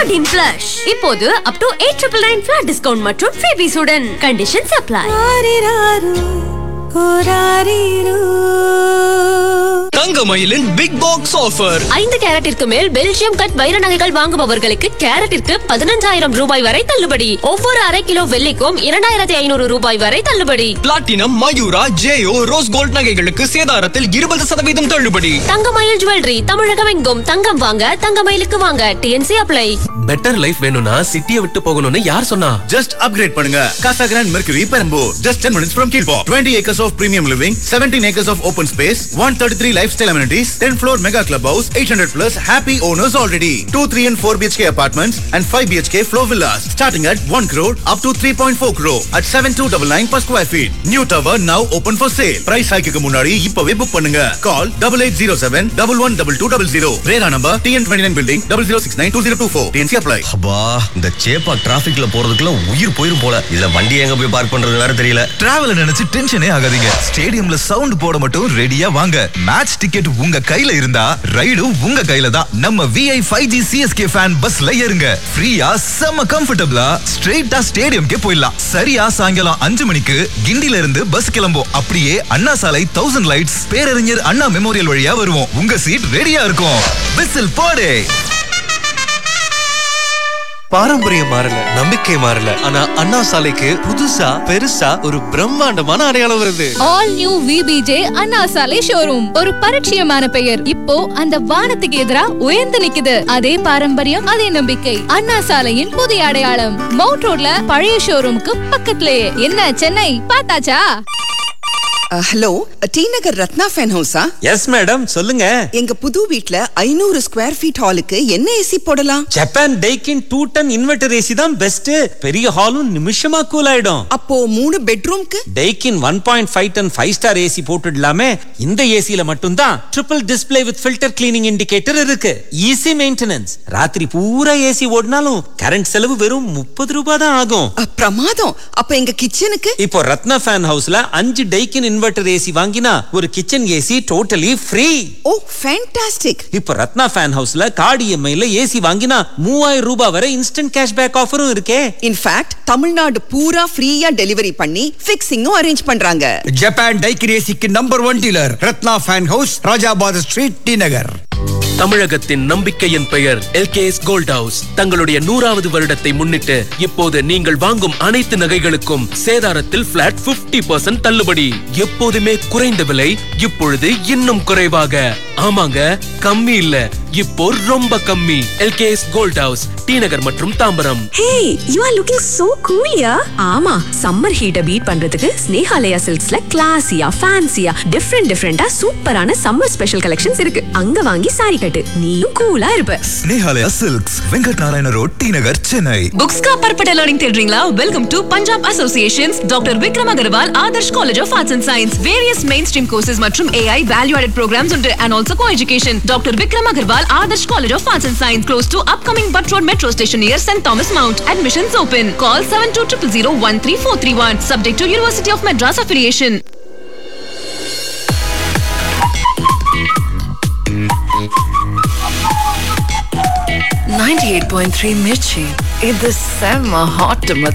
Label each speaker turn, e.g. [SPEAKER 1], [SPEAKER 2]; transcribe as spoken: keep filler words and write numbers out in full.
[SPEAKER 1] Aladdin Plush. இப்போது up to eight nine nine nine flat discount மற்றும் freebies உடன். Conditions apply.
[SPEAKER 2] தங்கமயிலின் big box offer.
[SPEAKER 1] ஐந்து கேரட்டிற்கு மேல் Belgium cut வைர நகைகள் வாங்குபவர்களுக்கு கேரட்டிற்கு பதினஞ்சாயிரம் ரூபாய் வரை தள்ளுபடி. ஒவ்வொரு அரை கிலோ வெள்ளிக்கும் இரண்டாயிரத்தி ஐநூறு ரூபாய் வரை தள்ளுபடி.
[SPEAKER 2] பிளாட்டினம், மயூரா, ஜேயோ, ரோஸ் கோல்ட் நகைகளுக்கு சேதாரத்தில் இருபது சதவீதம் தள்ளுபடி.
[SPEAKER 1] தங்கமயில் ஜுவல்லரி தமிழகம் எங்கும் தங்கம் வாங்க தங்கமயிலுக்கு வாங்க. DNC apply.
[SPEAKER 3] பெட்டர் லைஃப் வேணும்னா சிட்டியை விட்டு போகணும்னு யார் சொன்னா?
[SPEAKER 4] Just upgrade பண்ணுங்க. Casa Grand Mercury Perambur, just ten minutes from Kilpaw. twenty acres of premium living, seventeen acres of open space, one thirty-three lifestyle amenities, ten floor mega clubhouse, eight hundred plus happy owners already. two, three and four B H K apartments and five B H K floor villas starting at one crore up to three point four crore at seven two nine nine per square feet. New tower now open for sale. Price hike க்கு முன்னாடி இப்பவே book பண்ணுங்க. Call eight eight zero seven one one two two zero zero. Rera number T N twenty-nine building zero zero six nine two zero two four. T N C apply.
[SPEAKER 5] அப்பா இந்த சேப்பா டிராபிக்ல போறதுக்குள்ள உயிர் போயிரும் போல. இதுல வண்டி எங்க போய் பார்க் பண்றது வேற தெரியல.
[SPEAKER 6] டிராவல் நினைச்சு டென்ஷனே ஆகாதீங்க. ஸ்டேடியம்ல சவுண்ட் போட மட்டும் ரெடியா வாங்க. மேட்ச் டிக்கெட் உங்க கையில இருந்தா ரைடும் உங்க கையில தான். நம்ம V I five G C S K fan பஸ்ல ஏறுங்க. ஃப்ரீயா செம்ம கம்ஃபர்ட்டபிளா ஸ்ட்ரெயிட்டா ஸ்டேடியம்க்கே போயிடலாம். சரியா சாயங்காலம் அஞ்சு மணிக்கு கிண்டில இருந்து பஸ் கிளம்பும். அப்படியே அண்ணா சாலை தௌசண்ட் லைட்ஸ் பேரறிஞர் அண்ணா மெமோரியல் வழியா வருவோம். உங்க சீட் ரெடியா இருக்கும். விசில் போடே.
[SPEAKER 7] பாரம்பரியம் மாறல, நம்பிக்கை மாறல, ஆனா அண்ணா சாலைக்கு புதுசா பெருசா ஒரு பிரம்மாண்டமான அடையாளம் வருது.
[SPEAKER 8] All new V B J அண்ணா சாலை ஷோரூம். ஒரு பரிச்சயமான பெயர் இப்போ அந்த வானத்துக்கு எதிரா உயர்ந்து நிக்குது. அதே பாரம்பரியம், அதே நம்பிக்கை. அண்ணா சாலையின் புதிய அடையாளம் மவுண்ட் ரோட்ல பழைய ஷோரூமுக்கு பக்கத்துலயே. என்ன சென்னை பார்த்தாச்சா?
[SPEAKER 9] ஹலோ, டி நகர் ரத்னா ஃபேன் ஹவுஸா?
[SPEAKER 7] எஸ் மேடம், சொல்லுங்க.
[SPEAKER 9] எங்க புது வீட்ல ஐநூறு ஸ்கொயர் ஃபீட் ஹாலுக்கு என்ன ஏசி போடலாம்?
[SPEAKER 7] Japan டைக்கின் two ton inverter AC தான் பெஸ்ட். பெரிய ஹாலும் நிமிஷமா கூல் ஆயிடும்.
[SPEAKER 9] அப்போ மூணு பெட்ரூம்க்கு
[SPEAKER 7] டைக்கின் one point five ton five star AC போட்டுடலாமே. இந்த ஏசில மட்டும் தான் triple display with filter cleaning indicator இருக்கு. Easy maintenance. ராத்திரி பூரா ஏசி ஓடினாலும் கரண்ட் செலவு வெறும் முப்பது ரூபாய் தான் ஆகும்.
[SPEAKER 9] பிரமாதம். அப்ப எங்க கிச்சனுக்கு?
[SPEAKER 7] இப்போ ரத்னா ஃபேன் ஹவுஸ்ல அஞ்சு டைக்கின் இன்வெர்டர் ஏசி வாங்கினா ஒரு கிச்சன் ஏசி டோட்டலி ஃப்ரீ.
[SPEAKER 9] ஓ ஃபேண்டாஸ்டிக்.
[SPEAKER 7] இப்போ ரத்னா ஃபேன் ஹவுஸ்ல கார்டு E M I ல ஏசி வாங்கினா மூவாயிரம் ரூபாய் வரை இன்ஸ்டன்ட் கேஷ்பேக் ஆஃபரும் இருக்கே.
[SPEAKER 9] இன்ஃபேக்ட் தமிழ்நாடு பூரா ஃப்ரீயா டெலிவரி பண்ணி ஃபிக்ஸிங்கும் அரேஞ்ச் பண்றாங்க.
[SPEAKER 10] ஜப்பான் டைக்கின் ஏசிக்கு number one dealer Ratna fan house, Rajabather street, D நகர்.
[SPEAKER 3] தமிழகத்தின் நம்பிக்கையின் பெயர் L K S gold house. தங்களுடைய நூறாவது வருடத்தை முன்னிட்டு இப்போது நீங்கள் வாங்கும் அனைத்து நகைகளுக்கும் சேதாரத்தில் பிளாட் ஐம்பது சதவீதம் தள்ளுபடி. எப்போதுமே குறைந்த விலை, இப்பொழுது இன்னும் குறைவாக. ஆமாங்க, கம்மி இல்ல, இப்போ ரொம்ப கம்மி. L K S gold house, D நகர் மற்றும் Tambaram.
[SPEAKER 1] Hey, you are looking so cool, yeah? ஆமா, சம்மர் ஹீட்ட பீட் பண்றதுக்கு ஸ்னேஹாலயா சில்க்ஸ்ல கிளாசியா, ஃபேன்சியா, டிஃபரெண்ட் டிஃபரெண்டா சூப்பரான சம்மர் ஸ்பெஷல் கலெக்ஷன்ஸ் இருக்கு. அங்க வாங்கி சாரி கட்டு, நீயும் கூலா இருப்ப.
[SPEAKER 6] Snehalaya silks, Venkat Narayana road, D நகர், சென்னை.
[SPEAKER 1] Books का परपटा learning தேடுறீங்களா? Welcome to Punjab Associations Doctor Vikram Agarwal Adarsh College of Arts and Science. Various mainstream courses மற்றும் A I value added programs உண்டு and also co-education. Doctor Vikram Agarwal Adarsh College of Arts and Science close to upcoming Butt Road Metro Station near Saint Thomas Mount. Admissions open. Call seven two zero zero zero one three four three one. Subject to University of Madras affiliation.
[SPEAKER 11] ninety-eight point three Mirchi. It's the summer hot